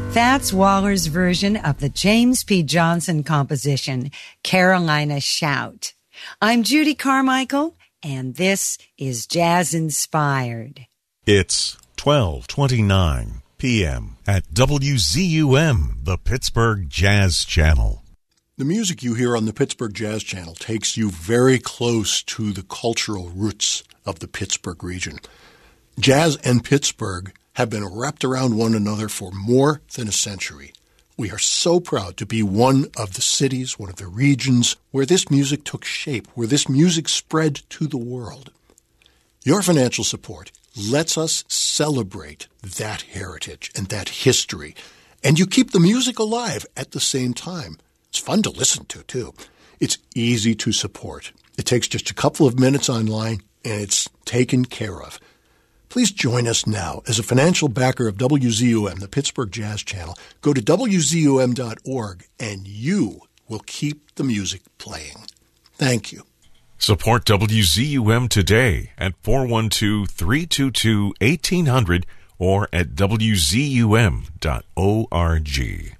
Fats Waller's version of the James P. Johnson composition, Carolina Shout. I'm Judy Carmichael, and this is Jazz Inspired. It's 12:29 p.m. at WZUM, the Pittsburgh Jazz Channel. The music you hear on the Pittsburgh Jazz Channel takes you very close to the cultural roots of the Pittsburgh region. Jazz and Pittsburgh have been wrapped around one another for more than a century. We are so proud to be one of the cities, one of the regions where this music took shape, where this music spread to the world. Your financial support lets us celebrate that heritage and that history, and you keep the music alive at the same time. It's fun to listen to, too. It's easy to support. It takes just a couple of minutes online, and it's taken care of. Please join us now as a financial backer of WZUM, the Pittsburgh Jazz Channel. Go to WZUM.org, and you will keep the music playing. Thank you. Support WZUM today at 412-322-1800 or at WZUM.org.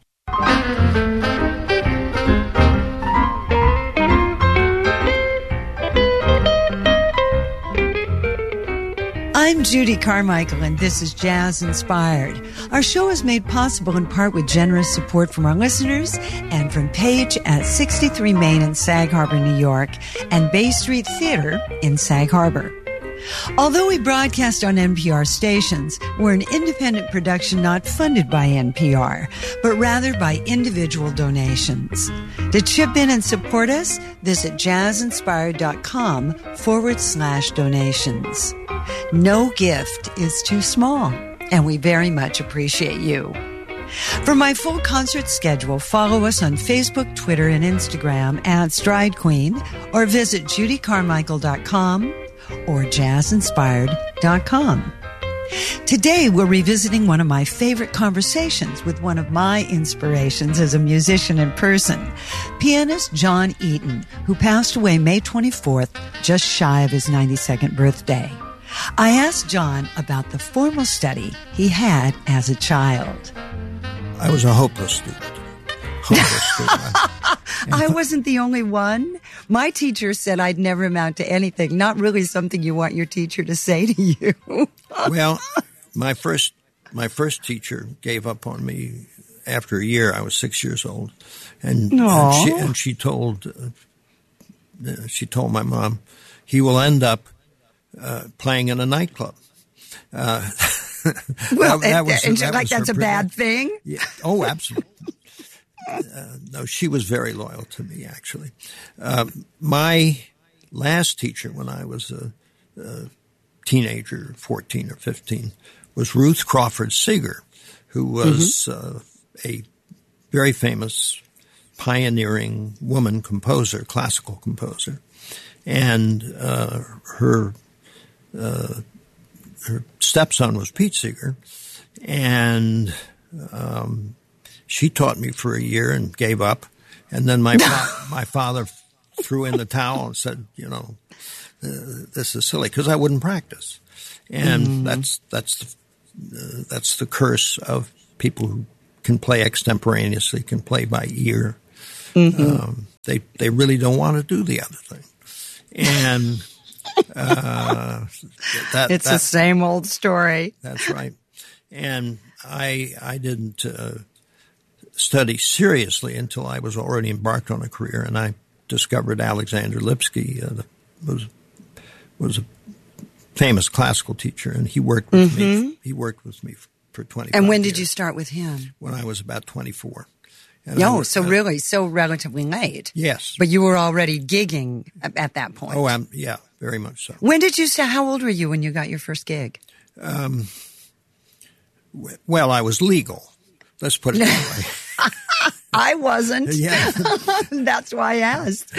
I'm Judy Carmichael, and this is Jazz Inspired. Our show is made possible in part with generous support from our listeners and from Page at 63 Main in Sag Harbor, New York, and Bay Street Theater in Sag Harbor. Although we broadcast on NPR stations, we're an independent production not funded by NPR, but rather by individual donations. To chip in and support us, visit jazzinspired.com/donations. No gift is too small, and we very much appreciate you. For my full concert schedule, follow us on Facebook, Twitter, and Instagram at Stride Queen, or visit judycarmichael.com or jazzinspired.com. Today, we're revisiting one of my favorite conversations with one of my inspirations as a musician in person, pianist John Eaton, who passed away May 24th, just shy of his 92nd birthday. I asked John about the formal study he had as a child. I was a hopeless student. I wasn't the only one. My teacher said I'd never amount to anything. Not really something you want your teacher to say to you. Well, my first teacher gave up on me after a year. I was 6 years old, and she told my mom, he will end up playing in a nightclub. That's a bad thing? Yeah. Oh, absolutely. No, she was very loyal to me, actually. My last teacher when I was a teenager, 14 or 15, was Ruth Crawford Seeger, who was a very famous pioneering woman composer, classical composer. And her stepson was Pete Seeger, and she taught me for a year and gave up. And then my father threw in the towel and said, this is silly, because I wouldn't practice. And that's the curse of people who can play extemporaneously, can play by ear. They really don't want to do the other thing. And it's the same old story. That's right. And I didn't study seriously until I was already embarked on a career, and I discovered Alexander Lipsky was a famous classical teacher, and he worked with me. He worked with me for 25 years. And when did you start with him? When I was about 24. So relatively late. Yes. But you were already gigging at that point. Oh, yeah, very much so. When did you start? How old were you when you got your first gig? Well, I was legal. Let's put it that way. I wasn't. Yeah. That's why I asked.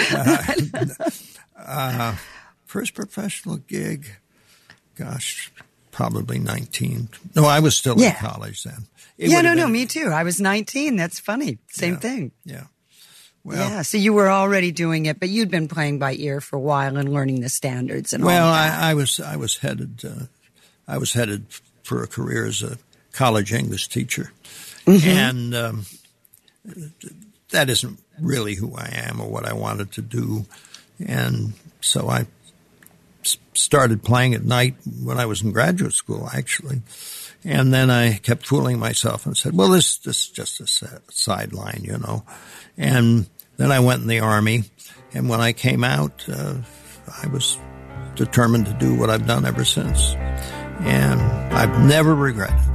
First professional gig, gosh, probably 19. No, I was still in college then. Me too. I was 19. That's funny. Same thing. Yeah. Well, so you were already doing it, but you'd been playing by ear for a while and learning the standards and all that. I was headed for a career as a college English teacher. And that isn't really who I am or what I wanted to do. And so I started playing at night when I was in graduate school, actually. And then I kept fooling myself and said, well, this is just a sideline, you know. And then I went in the Army. And when I came out, I was determined to do what I've done ever since. And I've never regretted it.